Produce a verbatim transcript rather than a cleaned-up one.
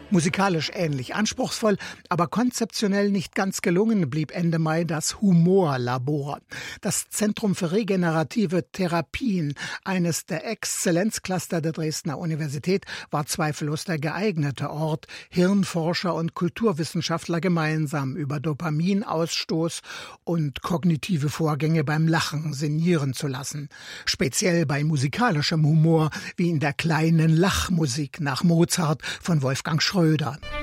Musikalisch ähnlich anspruchsvoll, aber konzeptionell nicht ganz gelungen, blieb Ende Mai das Humorlabor. Das Zentrum für regenerative Therapien, eines der Exzellenzcluster der Dresdner Universität, war zweifellos der geeignete Ort, Hirnforscher und Kulturwissenschaftler gemeinsam über Dopaminausstoß und kognitive Vorgänge beim Lachen sinnieren zu lassen. Speziell bei musikalischem Humor, wie in der kleinen Lachmusik nach Mozart von Wolfgang Schröder.